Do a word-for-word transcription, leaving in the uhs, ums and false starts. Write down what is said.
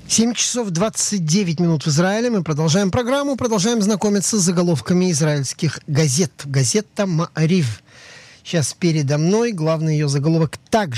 семь часов двадцать девять минут в Израиле. Мы продолжаем программу, продолжаем знакомиться с заголовками израильских газет. Газета «Ма'арив». Сейчас передо мной главный ее заголовок. Так